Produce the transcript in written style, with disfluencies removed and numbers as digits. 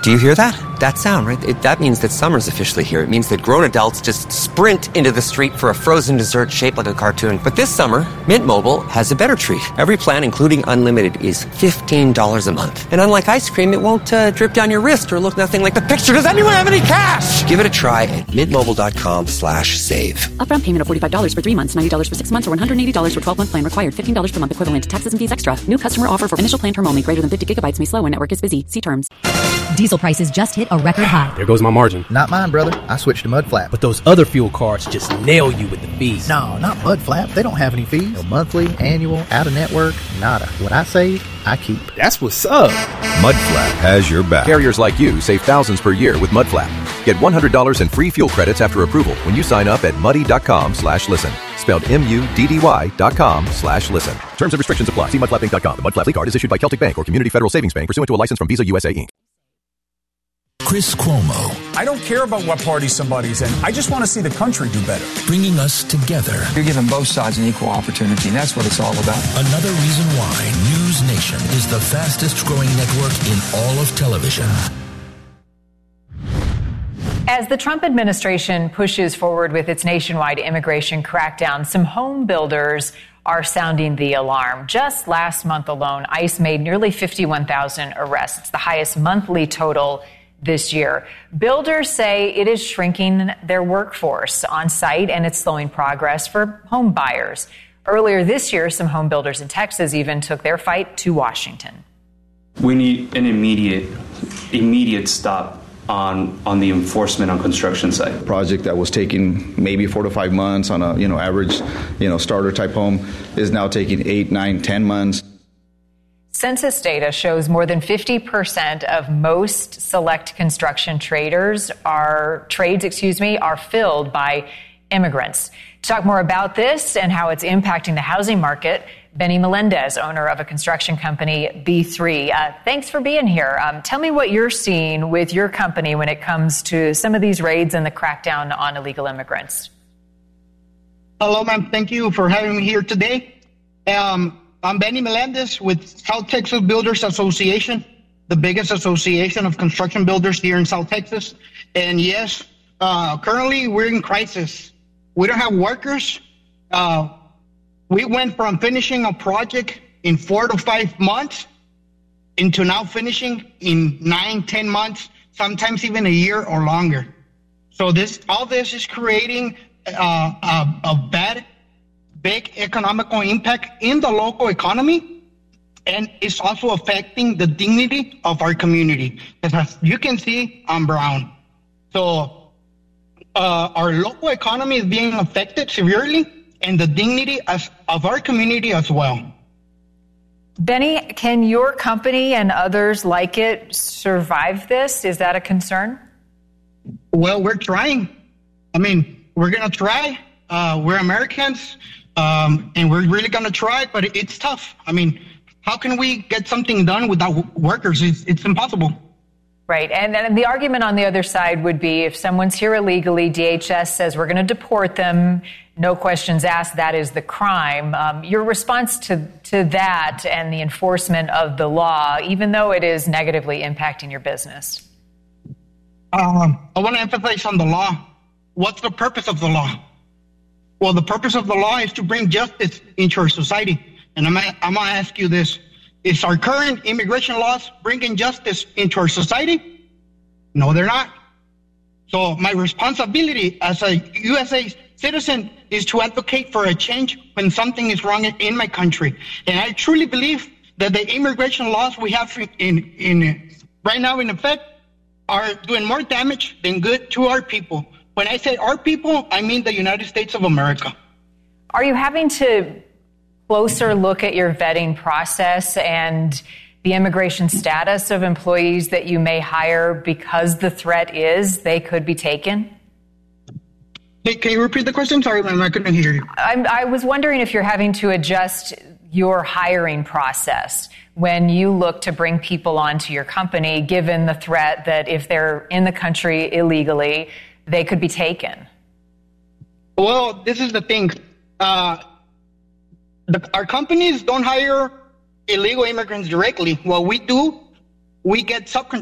Do you hear that? That sound, right? That means that summer's officially here. It means that grown adults just sprint into the street for a frozen dessert shaped like a cartoon. But this summer, Mint Mobile has a better treat. Every plan, including unlimited, is $15 a month. And unlike ice cream, it won't drip down your wrist or look nothing like the picture. Does anyone have any cash? Give it a try at mintmobile.com/save. Upfront payment of $45 for 3 months, $90 for 6 months, or $180 for 12-month plan required. $15 per month equivalent. Taxes and fees extra. New customer offer for initial plan term only. Greater than 50 gigabytes may slow when network is busy. See terms. Diesel prices just hit a record high. There goes my margin. Not mine, brother. I switched to Mudflap. But those other fuel cards just nail you with the fees. No, not Mudflap. They don't have any fees. No monthly, annual, out-of-network, nada. What I save, I keep. That's what's up. Mudflap has your back. Carriers like you save thousands per year with Mudflap. Get $100 in free fuel credits after approval when you sign up at muddy.com/listen. Spelled MUDDY.com/listen. Terms and restrictions apply. See mudflapinc.com. The Mudflap card is issued by Celtic Bank or Community Federal Savings Bank pursuant to a license from Visa USA Inc. Chris Cuomo. I don't care about what party somebody's in. I just want to see the country do better. Bringing us together. You're giving both sides an equal opportunity, and that's what it's all about. Another reason why News Nation is the fastest growing network in all of television. As the Trump administration pushes forward with its nationwide immigration crackdown, some home builders are sounding the alarm. Just last month alone, ICE made nearly 51,000 arrests, the highest monthly total this year. Builders say it is shrinking their workforce on site and it's slowing progress for home buyers. Earlier this year, some home builders in Texas even took their fight to Washington. We need an immediate stop on the enforcement on construction site. Project that was taking maybe 4 to 5 months on a average starter type home is now taking 8, 9, 10 months. Census data shows more than 50% of most select construction trades are filled by immigrants. To talk more about this and how it's impacting the housing market, Benny Melendez, owner of a construction company, B3. Thanks for being here. Tell me what you're seeing with your company when it comes to some of these raids and the crackdown on illegal immigrants. Hello, ma'am. Thank you for having me here today. I'm Benny Melendez with South Texas Builders Association, the biggest association of construction builders here in South Texas. And yes, currently we're in crisis. We don't have workers. We went from finishing a project in 4 to 5 months into now finishing in 9, 10 months, sometimes even a year or longer. So all this is creating a big economical impact in the local economy, and it's also affecting the dignity of our community. As you can see, I'm brown. So our local economy is being affected severely, and the dignity of our community as well. Benny, can your company and others like it survive this? Is that a concern? Well, we're trying. We're going to try. We're Americans, and we're really going to try, but it's tough. How can we get something done without workers? It's impossible. Right. And the argument on the other side would be if someone's here illegally, DHS says we're going to deport them, no questions asked, that is the crime. Your response to that and the enforcement of the law, even though it is negatively impacting your business? I want to emphasize on the law. What's the purpose of the law? Well, the purpose of the law is to bring justice into our society. And I'm going to ask you this. Is our current immigration laws bringing justice into our society? No, they're not. So my responsibility as a USA citizen is to advocate for a change when something is wrong in my country. And I truly believe that the immigration laws we have in right now in effect are doing more damage than good to our people. When I say our people, I mean the United States of America. Are you having to closer look at your vetting process and the immigration status of employees that you may hire because the threat is they could be taken? Hey, can you repeat the question? Sorry, I couldn't hear you. I was wondering if you're having to adjust your hiring process when you look to bring people onto your company, given the threat that if they're in the country illegally, they could be taken. Well, this is the thing. Our companies don't hire illegal immigrants directly. What we do, we get